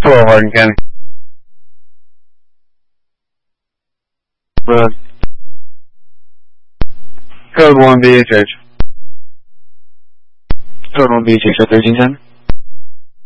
Hello, Hardin County. Code 1 BHH. Code 1 BHH at 1310.